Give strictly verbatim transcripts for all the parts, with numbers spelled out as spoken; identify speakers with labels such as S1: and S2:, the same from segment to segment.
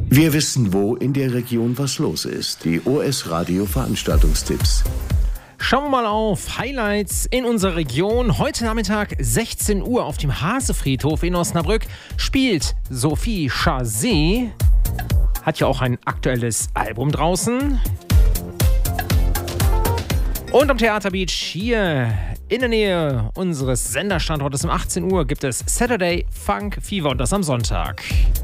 S1: Wir wissen, wo in der Region was los ist. Die O S Radio Veranstaltungstipps.
S2: Schauen wir mal auf Highlights in unserer Region. Heute Nachmittag sechzehn Uhr auf dem Hasefriedhof in Osnabrück spielt Sophie Chazé. Hat ja auch ein aktuelles Album draußen. Und am Theater Beach hier in der Nähe unseres Senderstandortes um achtzehn Uhr gibt es Saturday Funk Fever und das am Sonntag.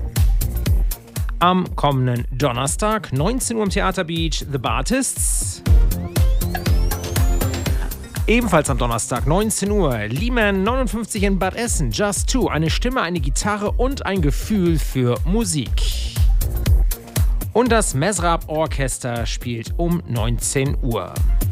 S2: Am kommenden Donnerstag, neunzehn Uhr am Theater Beach, The Bartists. Ebenfalls am Donnerstag, neunzehn Uhr, Lehman neunundfünfzig in Bad Essen, Just Two, eine Stimme, eine Gitarre und ein Gefühl für Musik. Und das Mesrab Orchester spielt um neunzehn Uhr.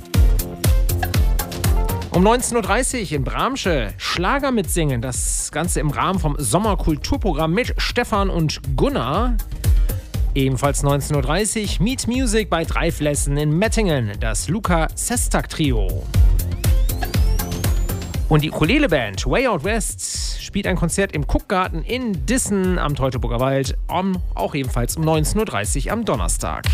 S2: Um neunzehn Uhr dreißig in Bramsche Schlager mitsingen, das Ganze im Rahmen vom Sommerkulturprogramm mit Stefan und Gunnar. Ebenfalls neunzehn Uhr dreißig Meet Music bei Dreiflessen in Mettingen, das Luca Sestak Trio. Und die Ukulele-Band Way Out West spielt ein Konzert im Kuckgarten in Dissen am Teutoburger Wald, um, auch ebenfalls um neunzehn Uhr dreißig am Donnerstag.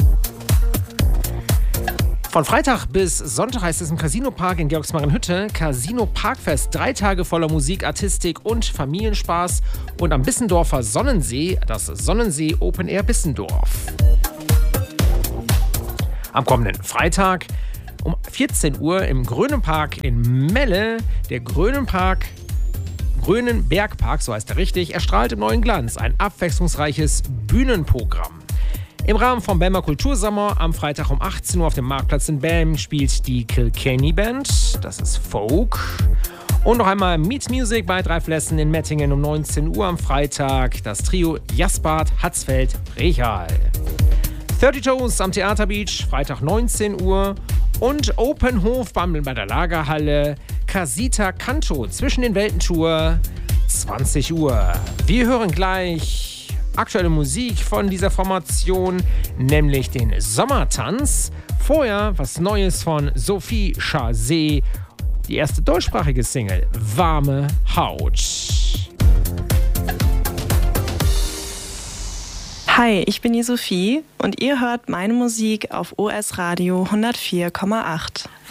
S2: Von Freitag bis Sonntag heißt es im Casino Park in Georgsmarienhütte Casino Parkfest. Drei Tage voller Musik, Artistik und Familienspaß. Und am Bissendorfer Sonnensee das Sonnensee Open Air Bissendorf. Am kommenden Freitag um vierzehn Uhr im Grönenpark in Melle. Der Grönenpark, Grönenbergpark, so heißt er richtig, erstrahlt im neuen Glanz. Ein abwechslungsreiches Bühnenprogramm. Im Rahmen vom Belmer Kultursommer am Freitag um achtzehn Uhr auf dem Marktplatz in Belm spielt die Kilkenny Band, das ist Folk. Und noch einmal Meet Music bei Dreiflessen in Mettingen um neunzehn Uhr am Freitag, das Trio Jaspard, Hatzfeld, Rechal. dreißig Toes am Theater Beach, Freitag neunzehn Uhr und Open Hof bei der Lagerhalle, Casita Canto zwischen den Welten Tour, zwanzig Uhr. Wir hören gleich aktuelle Musik von dieser Formation, nämlich den Sommertanz. Vorher was Neues von Sophie Chazé, die erste deutschsprachige Single, Warme Haut.
S3: Hi, ich bin die Sophie und ihr hört meine Musik auf O S Radio hundertvier Komma acht.